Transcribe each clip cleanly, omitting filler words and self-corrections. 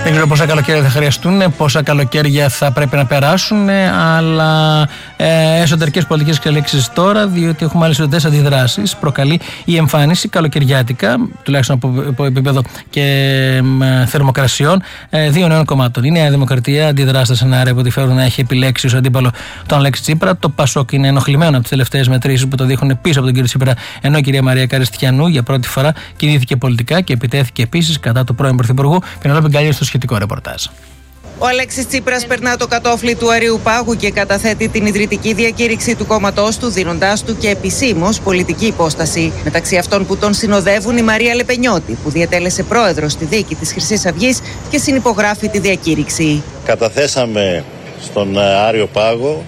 Δεν ξέρω πόσα καλοκαίρια θα χρειαστούν, πόσα καλοκαίρια θα πρέπει να περάσουν, αλλά εσωτερικές πολιτικές εξελίξεις τώρα, διότι έχουμε άλλες οντές αντιδράσεις, προκαλεί η εμφάνιση καλοκαιριάτικα, τουλάχιστον από επίπεδο και θερμοκρασιών, δύο νέων κομμάτων. Η Νέα Δημοκρατία αντιδρά στα σενάρια που τη φέρουν να έχει επιλέξει ως αντίπαλο τον Αλέξη Τσίπρα. Το Πασόκ είναι ενοχλημένο από τις τελευταίες μετρήσεις που το δείχνουν πίσω από τον κύριο Τσίπρα, ενώ η κυρία Μαρία Καριστιανού για πρώτη φορά κινήθηκε πολιτικά και επιτέθηκε επίσης κατά του πρώην Πρωθυπουργού. Πινελόπη Γκάλιου στο σχετικό ρεπορτάζ. Ο Αλέξης Τσίπρας περνά το κατόφλι του Αριουπάγου και καταθέτει την ιδρυτική διακήρυξη του κόμματός του, δίνοντάς του και επισήμως πολιτική υπόσταση. Μεταξύ αυτών που τον συνοδεύουν η Μαρία Λεπενιώτη, που διατέλεσε πρόεδρος στη δίκη της Χρυσής Αυγής και συνυπογράφει τη διακήρυξη. Καταθέσαμε στον Άριο Πάγο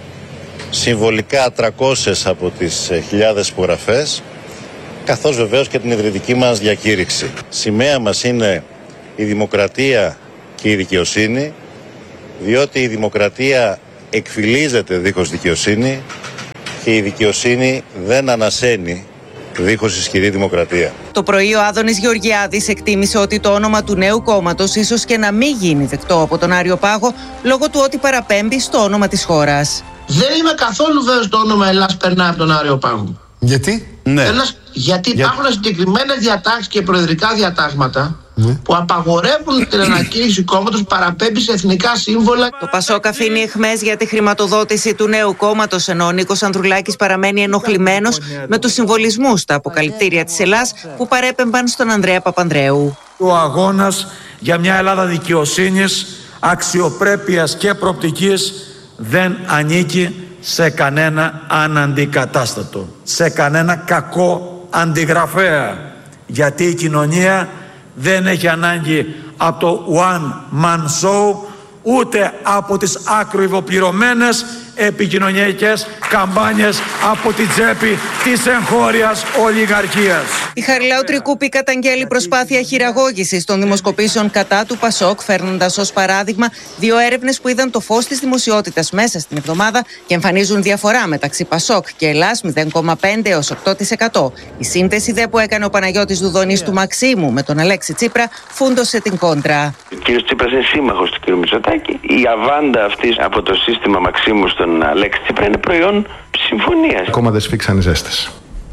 συμβολικά 300 από τις χιλιάδες υπογραφές, καθώς βεβαίως και την ιδρυτική μας διακήρυξη. Σημαία μας είναι η δημοκρατία και η δικαιοσύνη, διότι η δημοκρατία εκφυλίζεται δίχως δικαιοσύνη και η δικαιοσύνη δεν ανασένει δίχως ισχυρή δημοκρατία. Το πρωί ο Άδωνης Γεωργιάδης εκτίμησε ότι το όνομα του νέου κόμματος ίσως και να μην γίνει δεκτό από τον Άριο Πάγο λόγω του ότι παραπέμπει στο όνομα της χώρας. Δεν είμαι καθόλου βέβαιος το όνομα Ελλάς περνάει από τον Άριο Πάγο. Γιατί? Ναι. Γιατί υπάρχουν συγκεκριμένες διατάξεις και προεδρικά διατάγματα που απαγορεύουν την ανακήρυξη κόμματος παραπέμπει σε εθνικά σύμβολα. Το Πασόκ αφήνει αιχμές για τη χρηματοδότηση του νέου κόμματος, ενώ ο Νίκος Ανδρουλάκης παραμένει ενοχλημένος με τους συμβολισμούς στα αποκαλυπτήρια της Ελλάς που παρέπεμπαν στον Ανδρέα Παπανδρέου. Ο αγώνας για μια Ελλάδα δικαιοσύνης, αξιοπρέπειας και προοπτικής δεν ανήκει σε κανένα αναντικατάστατο, σε κανένα κακό αντιγραφέα, γιατί η κοινωνία δεν έχει ανάγκη από το one man show, ούτε από τις ακροϊβοπληρωμένες επικοινωνιακές καμπάνιες από την τσέπη της εγχώριας ολιγαρχίας. Η Χαριλάου Τρικούπη καταγγέλει προσπάθεια χειραγώγησης των δημοσκοπήσεων κατά του Πασόκ, φέρνοντας ως παράδειγμα δύο έρευνες που είδαν το φως της δημοσιότητας μέσα στην εβδομάδα και εμφανίζουν διαφορά μεταξύ Πασόκ και Ελλάς 0,5 έως 8%. Η σύνθεση δε που έκανε ο Παναγιώτης Δουδονής του Μαξίμου με τον Αλέξη Τσίπρα φούντωσε την κόντρα. Ο κ. Τσίπρας είναι σύμμαχος του κ. Μητσοτάκη. Η αβάντα αυτή από το σύστημα Μαξίμου στον Αλέξη Τσίπρα είναι προϊόν συμφωνίας. Ακόμα δεν σφίξαν οι ζέστες.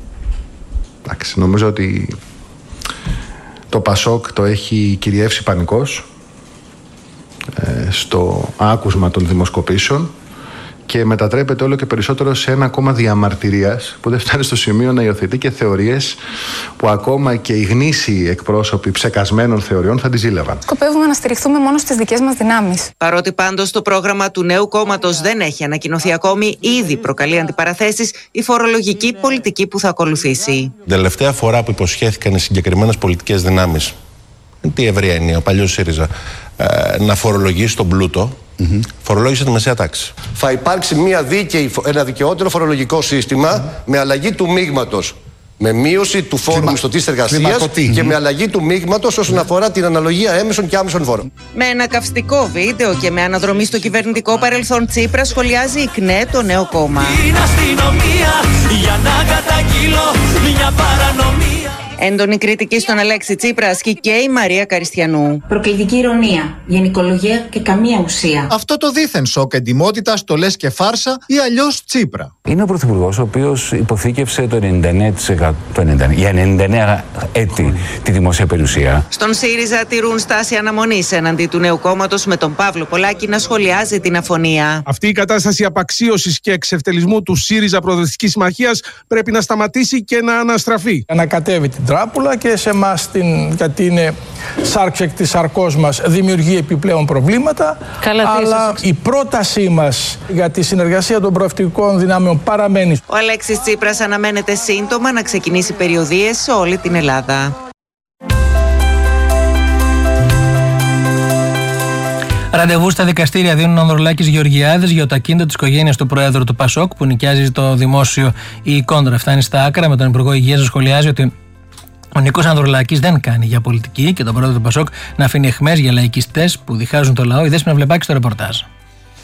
Εντάξει, νομίζω ότι το Πασόκ το έχει κυριεύσει πανικός στο άκουσμα των δημοσκοπήσεων και μετατρέπεται όλο και περισσότερο σε ένα κόμμα διαμαρτυρίας που δεν φτάνει στο σημείο να υιοθετεί και θεωρίες που ακόμα και οι γνήσιοι εκπρόσωποι ψεκασμένων θεωριών θα τις ζήλευαν. Σκοπεύουμε να στηριχθούμε μόνο στις δικές μας δυνάμεις. Παρότι πάντως το πρόγραμμα του νέου κόμματος δεν έχει ανακοινωθεί ακόμη, ήδη προκαλεί αντιπαραθέσεις η φορολογική πολιτική που θα ακολουθήσει. Την τελευταία φορά που υποσχέθηκαν οι συγκεκριμένες πολιτικές δυνάμεις, τι ευρεία είναι ο παλιός ΣΥΡΙΖΑ, να φορολογήσει τον πλούτο, φορολόγησε τη μεσαία τάξη. Θα υπάρξει ένα δικαιότερο φορολογικό σύστημα με αλλαγή του μείγματος. Με μείωση του φόρου μισθωτής εργασίας και με αλλαγή του μείγματος όσον αφορά την αναλογία έμεσων και άμεσων φόρων. Με ένα καυστικό βίντεο και με αναδρομή στο κυβερνητικό παρελθόν Τσίπρα, σχολιάζει η ΚΝΕ το νέο κόμμα. Είναι αστυνομία για να καταγγείλω μια παρανομία. Έντονη κριτική στον Αλέξη Τσίπρα ασκεί και η Μαρία Καριστιανού. Προκλητική ηρωνία, γενικολογία και καμία ουσία. Αυτό το δίθεν σοκ εντιμότητας το λες και φάρσα ή αλλιώς Τσίπρα. Είναι ο πρωθυπουργός ο οποίος υποθήκευσε το 99%, για 99 έτη τη δημόσια περιουσία. Στον ΣΥΡΙΖΑ τηρούν στάση αναμονής εναντί του νέου κόμματος, με τον Παύλο Πολάκη να σχολιάζει την αφωνία. Αυτή η κατάσταση απαξίωσης και εξευτελισμού του ΣΥΡΙΖΑ Προοδευτικής Συμμαχίας πρέπει να σταματήσει και να αναστραφεί. Ανακατεύει την τράπουλα και σε εμάς, γιατί είναι σάρξεκ της σαρκός μας, δημιουργεί επιπλέον προβλήματα. Αλλά η πρότασή μας για τη συνεργασία των προοδευτικών δυνάμεων παραμένει. Ο Αλέξης Τσίπρας αναμένεται σύντομα να ξεκινήσει περιοδίες σε όλη την Ελλάδα. Ραντεβού στα δικαστήρια δίνουν ο Ανδρουλάκης Γεωργιάδης για το ακίνητο της οικογένειας του Προέδρου του Πασόκ που νοικιάζει το δημόσιο. Η κόντρα φτάνει στα άκρα, με τον Υπουργό Υγείας να σχολιάζει ότι ο Νίκος Ανδρουλάκης δεν κάνει για πολιτική και τον Πρόεδρο του Πασόκ να αφήνει αιχμές για λαϊκιστές που διχάζουν το λαό. Η Δέσποινα Βλεπάκη στο ρεπορτάζ.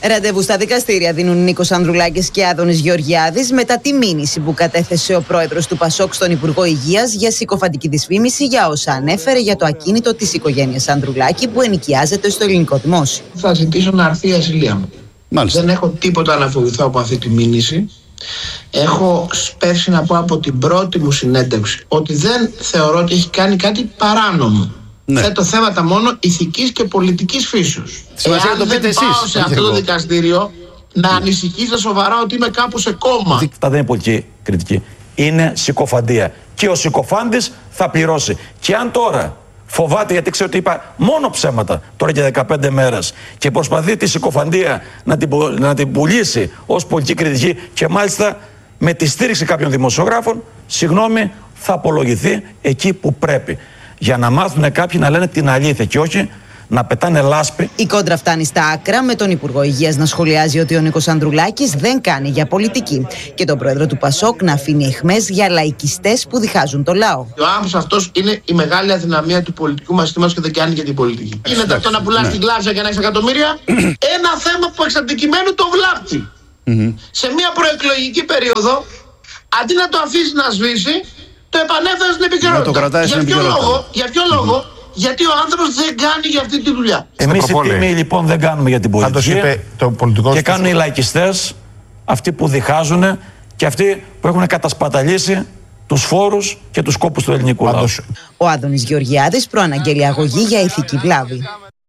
Ραντεβού στα δικαστήρια δίνουν Νίκος Ανδρουλάκης και Άδωνης Γεωργιάδης μετά τη μήνυση που κατέθεσε ο πρόεδρος του ΠΑΣΟΚ στον Υπουργό Υγείας για συκοφαντική δυσφήμιση για όσα ανέφερε για το ακίνητο της οικογένειας Ανδρουλάκη που ενοικιάζεται στο ελληνικό δημόσιο. Θα ζητήσω να έρθει η ασυλία μου. Μάλιστα. Δεν έχω τίποτα να φοβηθώ από αυτή τη μήνυση. Έχω πέρσι να πω από την πρώτη μου συνέντευξη ότι δεν θεωρώ ότι έχει κάνει κάτι παράνομο. Ναι. Θέτω θέματα μόνο ηθικής και πολιτικής φύσεως. Εάν δεν πάω σε αυτό το δικαστήριο, να ανησυχείτε σοβαρά ότι είμαι κάπου σε κόμμα. Αυτά δεν είναι πολιτική κριτική. Είναι συκοφαντία. Και ο συκοφάντης θα πληρώσει. Και αν τώρα φοβάται, γιατί ξέρω ότι είπα μόνο ψέματα τώρα και 15 μέρες, και προσπαθεί τη συκοφαντία να την πουλήσει ως πολιτική κριτική και μάλιστα με τη στήριξη κάποιων δημοσιογράφων, συγγνώμη, θα απολογηθεί εκεί που πρέπει. Για να μάθουν κάποιοι να λένε την αλήθεια και όχι να πετάνε λάσπη. Η κόντρα φτάνει στα άκρα, με τον Υπουργό Υγείας να σχολιάζει ότι ο Νίκος Ανδρουλάκης δεν κάνει για πολιτική και τον πρόεδρο του ΠΑΣΟΚ να αφήνει αιχμές για λαϊκιστές που διχάζουν το λαό. Ο άνθρωπος αυτός είναι η μεγάλη αδυναμία του πολιτικού μας συστήματος και δεν κάνει για την πολιτική. Είναι αυτό να πουλάς την κλάψα και να έχεις εκατομμύρια. Ένα θέμα που εξ αντικειμένου το βλάπτει. Σε μια προεκλογική περίοδο, αντί να το αφήσει να σβήσει, το επανέφερε στην επικαιρότητα. Για ποιο λόγο? Γιατί ο άνθρωπος δεν κάνει για αυτή τη δουλειά. Εμείς οι τίμοι λοιπόν δεν κάνουμε για την πολιτική και κάνουν οι λαϊκιστές, αυτοί που διχάζουν και αυτοί που έχουν κατασπαταλήσει τους φόρους και τους κόπους του ελληνικού λαού. Ο Άδωνης Γεωργιάδης προαναγγέλει αγωγή για ηθική βλάβη.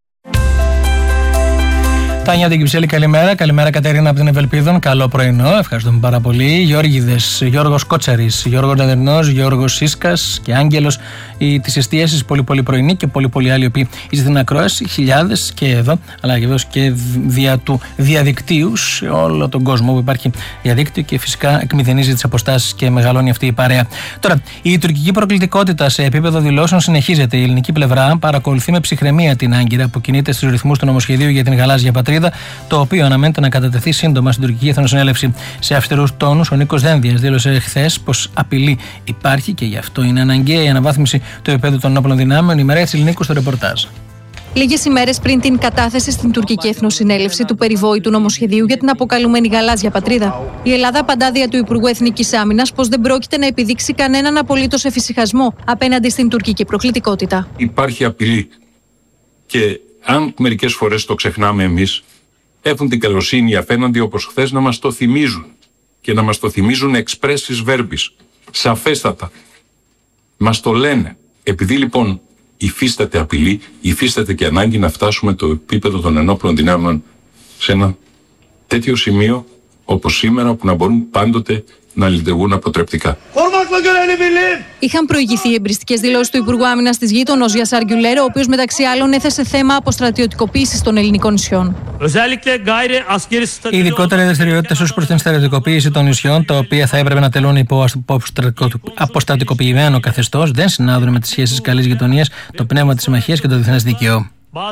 Τάνια την Κυψέλη, καλημέρα. Καλημέρα, Κατερίνα από την Ευελπίδων. Καλό πρωινό. Ευχαριστούμε πάρα πολύ. Γιώργηδες, Γιώργος Κότσαρης, Γιώργος Νεδερνός, Γιώργος Σίσκας και Άγγελος. Τις εστίασεις πολύ πρωινή και πολύ άλλοι οι οποίοι είστε στην ακρόαση. Χιλιάδες και εδώ, αλλά και και δια του διαδικτύου σε όλο τον κόσμο που υπάρχει διαδίκτυο και φυσικά εκμηδενίζει τις αποστάσεις και μεγαλώνει αυτή η παρέα. Τώρα, η τουρκική προκλητικότητα σε επίπεδο δηλώσεων συνεχίζεται. Η ελληνική πλευρά παρακολουθεί με ψυχραιμία την Άγκυρα που κινείται στους ρυθμούς του νομοσχεδίου για την γαλάζια πατρίδα, το οποίο αναμένεται να κατατεθεί σύντομα στην τουρκική εθνοσυνέλευση. Σε αυστηρούς τόνους, ο Νίκος Δένδιας δήλωσε χθες πως απειλή υπάρχει και γι' αυτό είναι αναγκαία η αναβάθμιση του επίπεδου των ενόπλων δυνάμεων. Η Μαρία Τσιλνίκου στο ρεπορτάζ. Λίγες ημέρες πριν την κατάθεση στην τουρκική εθνοσυνέλευση του περιβόητου νομοσχεδίου για την αποκαλούμενη γαλάζια πατρίδα, η Ελλάδα απαντά δια του Υπουργού Εθνικής Άμυνας πως δεν πρόκειται να επιδείξει κανέναν απολύτως εφησυχασμό απέναντι στην τουρκική προκλητικότητα. Υπάρχει απειλή. Και αν μερικές φορές το ξεχνάμε εμείς, έχουν την καλοσύνη απέναντι, όπως χθες, να μας το θυμίζουν. Και να μας το θυμίζουν expressis verbis. Σαφέστατα. Μας το λένε. Επειδή λοιπόν υφίσταται απειλή, υφίσταται και ανάγκη να φτάσουμε το επίπεδο των ενόπλων δυνάμεων σε ένα τέτοιο σημείο όπως σήμερα, που να μπορούν πάντοτε να λειτουργούν αποτρεπτικά. Είχαν προηγηθεί οι εμπριστικές δηλώσεις του Υπουργού Άμυνας της γείτονος Γιασάρ Γκιουλέρ, ο οποίος μεταξύ άλλων έθεσε θέμα αποστρατιωτικοποίησης των ελληνικών νησιών. Ειδικότερα οι δραστηριότητες ως προς την στρατιωτικοποίηση των νησιών, τα οποία θα έπρεπε να τελούν υπό αποστρατικοποιημένο καθεστώς, δεν συνάδουν με τις σχέσεις καλής γειτονίας, το πνεύμα της συμμαχίας και το διεθνές δίκαιο.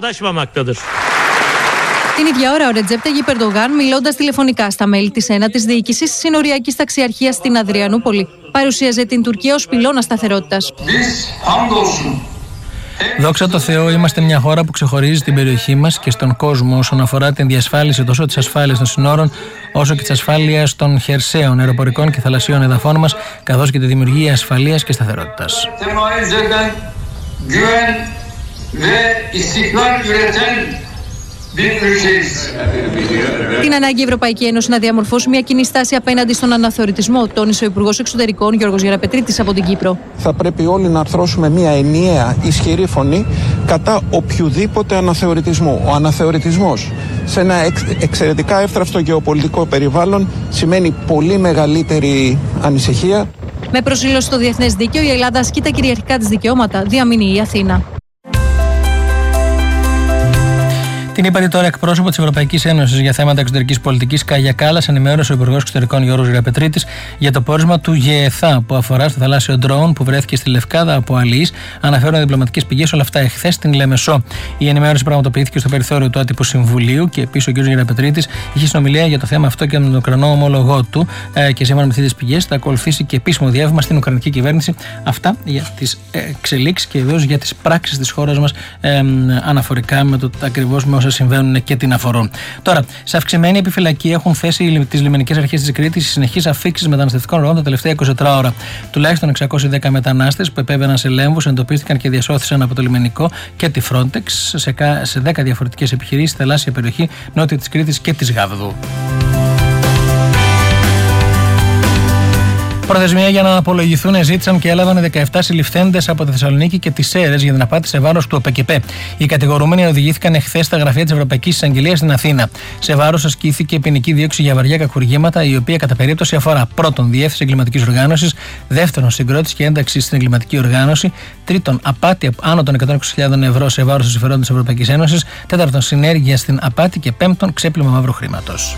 Την ίδια ώρα, ο Ρετζέπ Ταγιπ Ερντογάν, μιλώντας τηλεφωνικά στα μέλη της ένατης διοίκησης συνοριακής ταξιαρχίας στην Αδριανούπολη, παρουσίαζε την Τουρκία ως πυλώνα σταθερότητας. Δόξα τω Θεώ, είμαστε μια χώρα που ξεχωρίζει στην περιοχή μας και στον κόσμο όσον αφορά την διασφάλιση τόσο της ασφάλειας των συνόρων, όσο και της ασφάλειας των χερσαίων, αεροπορικών και θαλασσίων εδαφών μας, καθώς και τη δημιουργία ασφαλείας και σταθερότητας. Την ανάγκη η Ευρωπαϊκή Ένωση να διαμορφώσει μια κοινή στάση απέναντι στον αναθεωρητισμό, τόνισε ο Υπουργός Εξωτερικών Γιώργος Γεραπετρίτης από την Κύπρο. Θα πρέπει όλοι να αρθρώσουμε μια ενιαία, ισχυρή φωνή κατά οποιοδήποτε αναθεωρητισμού. Ο αναθεωρητισμός σε ένα εξαιρετικά εύθραυστο γεωπολιτικό περιβάλλον σημαίνει πολύ μεγαλύτερη ανησυχία. Με προσήλωση στο διεθνές δίκαιο, η Ελλάδα ασκεί τα κυριαρχικά της δικαιώματα, διαμηνύει η Αθήνα. Την είπατε τώρα εκπρόσωπο της Ευρωπαϊκής Ένωσης για θέματα εξωτερικής πολιτικής, Κάγια Κάλλας, ενημέρωσε ο Υπουργός Εξωτερικών Γιώργος Γεραπετρίτης για το πόρισμα του ΓΕΘΑ που αφορά στο θαλάσσιο ντρόουν που βρέθηκε στη Λευκάδα από αλλοίς. Αναφέρουν διπλωματικές πηγές όλα αυτά εχθές στην Λεμεσό. Η ενημέρωση πραγματοποιήθηκε στο περιθώριο του άτυπου συμβουλίου και επίσης ο κ. Γεραπετρίτης είχε συνομιλία για το θέμα αυτό και με τον Ουκρανό ομόλογό του. Και σύμφωνα με τις πηγές θα ακολουθήσει και επίσημο διάβημα στην Ουκρανική κυβέρνηση. Αυτά για τις εξελίξεις και βεβαίως για τις πράξεις της χώρας μας αναφορικά με το ακριβώς με όσα όσα συμβαίνουν και την αφορούν. Τώρα, σε αυξημένη επιφυλακή έχουν θέσει τις λιμενικές αρχές της Κρήτης συνεχείς αφίξεις μεταναστευτικών ροών τα τελευταία 24 ώρα. Τουλάχιστον 610 μετανάστες που επέβαιναν σε λέμβους εντοπίστηκαν και διασώθησαν από το λιμενικό και τη Frontex σε 10 διαφορετικές επιχειρήσεις στη θαλάσσια περιοχή νότια της Κρήτης και της Γάβδου. Προθεσμία για να απολογηθούν ζήτησαν και έλαβαν 17 συλληφθέντες από τη Θεσσαλονίκη και τις Σέρρες για την απάτη σε βάρος του ΟΠΕΚΕΠΕ. Οι κατηγορούμενοι οδηγήθηκαν εχθές στα γραφεία της Ευρωπαϊκής Εισαγγελίας στην Αθήνα. Σε βάρος ασκήθηκε ποινική δίωξη για βαριά κακουργήματα, η οποία κατά περίπτωση αφορά πρώτον διεύθυνση εγκληματικής οργάνωσης, δεύτερον συγκρότηση και ένταξη στην εγκληματική οργάνωση, τρίτον απάτη άνω των 120.000 ευρώ σε βάρος των συμφερόντων της Ευρωπαϊκής Ένωσης, τέταρτον συνέργεια στην απάτη και πέμπτον ξέπλυμα μαύρου χρήματος.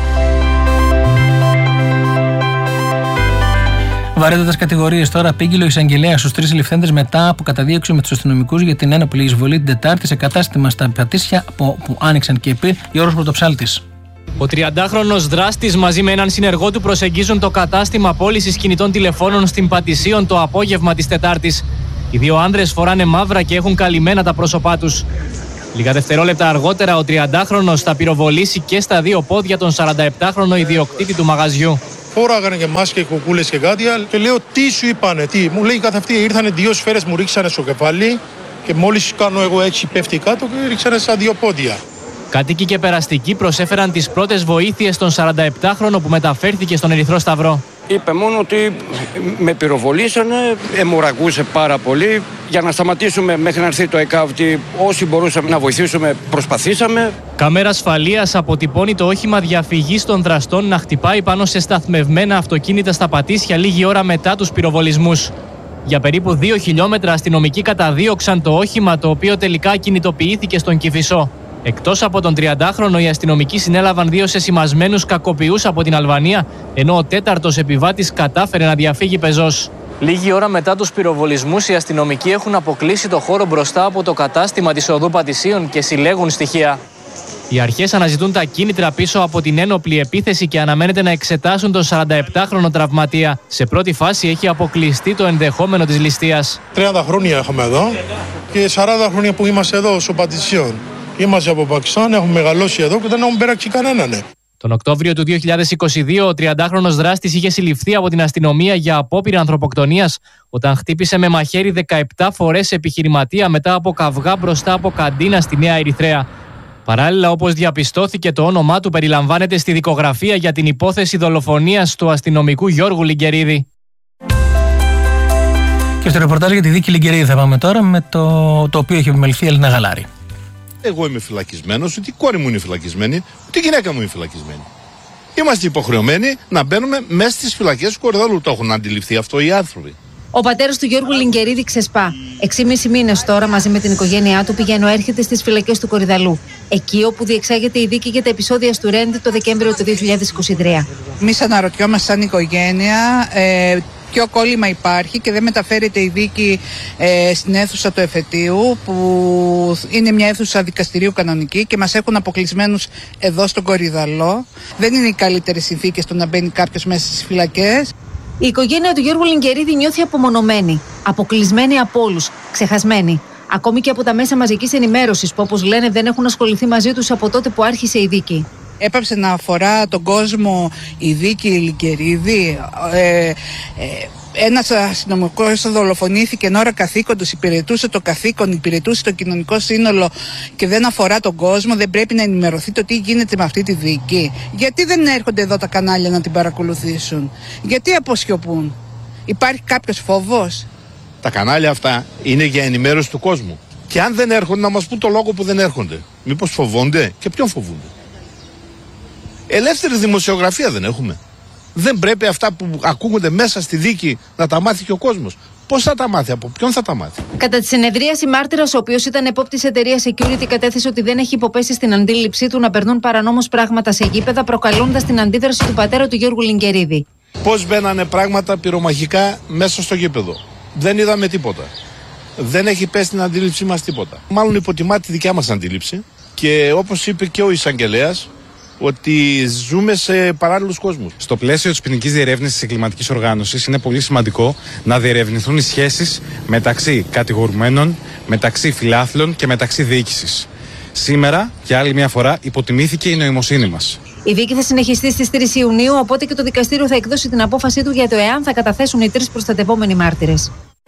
Βαρύτατες κατηγορίες τώρα απήγγειλε ο εισαγγελέας στους 3 συλληφθέντες μετά από καταδίωξη με τους αστυνομικούς για την ένοπλη εισβολή την Τετάρτη σε κατάστημα στα Πατήσια που άνοιξαν και επί Γιώργος Πρωτοψάλτης. Ο 30χρονος δράστης μαζί με έναν συνεργό του προσεγγίζουν το κατάστημα πώλησης κινητών τηλεφώνων στην Πατησίων το απόγευμα της Τετάρτης. Οι δύο άνδρες φοράνε μαύρα και έχουν καλυμμένα τα πρόσωπά τους. Λίγα δευτερόλεπτα αργότερα, ο 30χρονος θα πυροβολήσει και στα δύο πόδια τον 47χρονο ιδιοκτήτη του μαγαζιού. Φόραγανε και μάσκες, κοκκούλες και κάτι άλλο. Και λέω, τι σου είπανε, τι. Μου λέει καθ' αυτή, ήρθανε 2 σφαίρες, μου ρίξανε στο κεφάλι και μόλις κάνω εγώ έτσι πέφτει κάτω και ρίξανε στα 2 πόδια. Κάτοικοι και περαστικοί προσέφεραν τις πρώτες βοήθειες στον 47χρονο που μεταφέρθηκε στον Ερυθρό Σταυρό. Είπε μόνο ότι με πυροβολήσανε, αιμορραγούσε πάρα πολύ. Για να σταματήσουμε μέχρι να έρθει το ΕΚΑΒ, όσοι μπορούσαμε να βοηθήσουμε, προσπαθήσαμε. Κάμερα ασφαλείας αποτυπώνει το όχημα διαφυγής των δραστών να χτυπάει πάνω σε σταθμευμένα αυτοκίνητα στα Πατήσια λίγη ώρα μετά τους πυροβολισμούς. Για περίπου 2 χιλιόμετρα αστυνομικοί καταδίωξαν το όχημα, το οποίο τελικά κινητοποιήθηκε στον Κηφισό. Εκτός από τον 30χρονο, οι αστυνομικοί συνέλαβαν 2 σεσημασμένους κακοποιούς από την Αλβανία, ενώ ο 4ος επιβάτης κατάφερε να διαφύγει πεζός. Λίγη ώρα μετά τους πυροβολισμούς, οι αστυνομικοί έχουν αποκλείσει το χώρο μπροστά από το κατάστημα της οδού Πατησίων και συλλέγουν στοιχεία. Οι αρχές αναζητούν τα κίνητρα πίσω από την ένοπλη επίθεση και αναμένεται να εξετάσουν τον 47χρονο τραυματία. Σε πρώτη φάση έχει αποκλειστεί το ενδεχόμενο της ληστείας. 30 χρόνια έχουμε εδώ και 40 χρόνια που είμαστε εδώ στο Πατησίων. Είμαστε από Πακιστάν, έχουμε μεγαλώσει εδώ και δεν έχουμε πέραξει κανέναν. Τον Οκτώβριο του 2022, ο 30χρονος δράστης είχε συλληφθεί από την αστυνομία για απόπειρα ανθρωποκτονίας όταν χτύπησε με μαχαίρι 17 φορές επιχειρηματία μετά από καυγά μπροστά από καντίνα στη Νέα Ερυθρέα. Παράλληλα, όπως διαπιστώθηκε, το όνομά του περιλαμβάνεται στη δικογραφία για την υπόθεση δολοφονίας του αστυνομικού Γιώργου Λιγκερίδη. Και στο ρεπορτάζ για τη δίκη Λιγκερίδη θα πάμε τώρα με το οποίο έχει επιμεληθεί η Έλληνα Γαλάρη. Εγώ είμαι φυλακισμένος, ότι η κόρη μου είναι φυλακισμένη, ότι η γυναίκα μου είναι φυλακισμένη. Είμαστε υποχρεωμένοι να μπαίνουμε μέσα στις φυλακές του Κορυδαλού. Το έχουν αντιληφθεί αυτό οι άνθρωποι. Ο πατέρας του Γιώργου Λιγκερίδη ξεσπά. 6,5 μήνες τώρα μαζί με την οικογένειά του πηγαίνω έρχεται στις φυλακές του Κορυδαλού. Εκεί όπου διεξάγεται η δίκη για τα επεισόδια του Ρέντι το Δεκέμβριο του 2023. Εμείς αναρωτιόμαστε σαν οικογένεια ποιο κόλλημα υπάρχει και δεν μεταφέρεται η δίκη στην αίθουσα του εφετείου, που είναι μια αίθουσα δικαστηρίου κανονική και μας έχουν αποκλεισμένους εδώ στον Κορυδαλό. Δεν είναι οι καλύτερες συνθήκες το να μπαίνει κάποιος μέσα στις φυλακές. Η οικογένεια του Γιώργου Λιγκερίδη νιώθει απομονωμένη, αποκλεισμένη από όλους, ξεχασμένη. Ακόμη και από τα μέσα μαζικής ενημέρωσης που, όπως λένε, δεν έχουν ασχοληθεί μαζί τους από τότε που άρχισε η δίκη. Έπαψε να αφορά τον κόσμο η δίκη Λιγκερίδη. Ένας αστυνομικός δολοφονήθηκε εν ώρα καθήκοντος, υπηρετούσε το καθήκον, υπηρετούσε το κοινωνικό σύνολο και δεν αφορά τον κόσμο. Δεν πρέπει να ενημερωθεί το τι γίνεται με αυτή τη δίκη? Γιατί δεν έρχονται εδώ τα κανάλια να την παρακολουθήσουν? Γιατί αποσιωπούν? Υπάρχει κάποιος φόβος? Τα κανάλια αυτά είναι για ενημέρωση του κόσμου. Και αν δεν έρχονται, να μας πούν το λόγο που δεν έρχονται. Μήπως φοβόνται? Και ποιον φοβούνται? Ελεύθερη δημοσιογραφία δεν έχουμε? Δεν πρέπει αυτά που ακούγονται μέσα στη δίκη να τα μάθει και ο κόσμος? Πώς θα τα μάθει, από ποιον θα τα μάθει? Κατά τη συνεδρίαση, μάρτυρας, ο οποίος ήταν επόπτης εταιρείας Security, κατέθεσε ότι δεν έχει υποπέσει στην αντίληψή του να περνούν παρανόμως πράγματα σε γήπεδα, προκαλώντας την αντίδραση του πατέρα του Γιώργου Λιγκερίδη. Πώς μπαίνανε πράγματα πυρομαχικά μέσα στο γήπεδο? Δεν είδαμε τίποτα. Δεν έχει πέσει στην αντίληψή μας τίποτα. Μάλλον υποτιμά τη δικιά μας αντίληψη και όπως είπε και ο εισαγγελέας, ότι ζούμε σε παράλληλους κόσμους. Στο πλαίσιο της ποινικής διερεύνησης της εγκληματικής οργάνωσης είναι πολύ σημαντικό να διερευνηθούν οι σχέσεις μεταξύ κατηγορουμένων, μεταξύ φιλάθλων και μεταξύ διοίκησης. Σήμερα, για άλλη μια φορά, υποτιμήθηκε η νοημοσύνη μας. Η δίκη θα συνεχιστεί στις 3 Ιουνίου, οπότε και το δικαστήριο θα εκδώσει την απόφασή του για το εάν θα καταθέσουν οι 3 προστατευόμενοι μάρτυρες.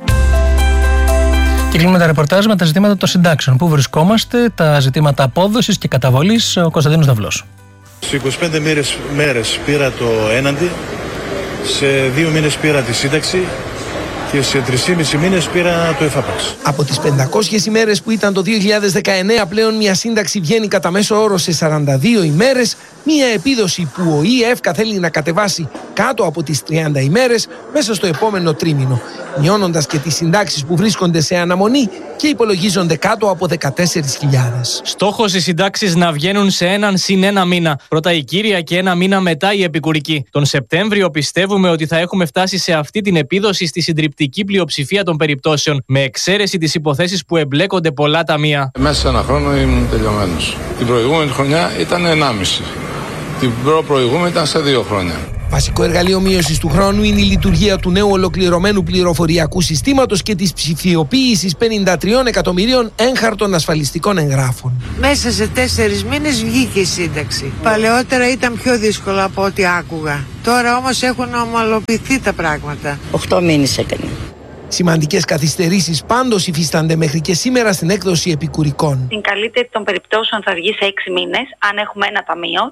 Και κλείνουμε τα ρεπορτάζ με τα ζητήματα των συντάξεων. Πού βρισκόμαστε, τα ζητήματα απόδοσης και καταβολής, ο Κωνσταντίνος Δαυλός. Σε 25 μέρες πήρα το έναντι, σε 2 μήνες πήρα τη σύνταξη και σε 3,5 μήνες πήρα το εφάπαξ. Από τις 500 ημέρες που ήταν το 2019, πλέον μια σύνταξη βγαίνει κατά μέσο όρο σε 42 ημέρες, μια επίδοση που ο ΙΕΦΚΑ θέλει να κατεβάσει κάτω από τις 30 ημέρες μέσα στο επόμενο τρίμηνο, μειώνοντας και τις συντάξεις που βρίσκονται σε αναμονή και υπολογίζονται κάτω από 14.000. Στόχος οι συντάξεις να βγαίνουν σε 1+1 μήνα. Πρώτα η κύρια και 1 μήνα μετά η επικουρική. Τον Σεπτέμβριο πιστεύουμε ότι θα έχουμε φτάσει σε αυτή την επίδοση στη συντριπτική πλειοψηφία των περιπτώσεων, με εξαίρεση τις υποθέσεις που εμπλέκονται πολλά ταμεία. Μέσα σε 1 χρόνο ήμουν τελειωμένος. Την προηγούμενη χρονιά ήταν 1,5. Την προηγούμενη ήταν σε 2 χρόνια. Βασικό εργαλείο μείωσης του χρόνου είναι η λειτουργία του νέου ολοκληρωμένου πληροφοριακού συστήματος και της ψηφιοποίησης 53 εκατομμυρίων έγχαρτων ασφαλιστικών εγγράφων. Μέσα σε 4 μήνες βγήκε η σύνταξη. Παλαιότερα ήταν πιο δύσκολο από ό,τι άκουγα. Τώρα όμως έχουν ομαλοποιηθεί τα πράγματα. 8 μήνες έκανε. Σημαντικές καθυστερήσεις πάντως υφίστανται μέχρι και σήμερα στην έκδοση επικουρικών. Στην καλύτερη των περιπτώσεων θα βγει σε 6 μήνες, αν έχουμε ένα ταμείο,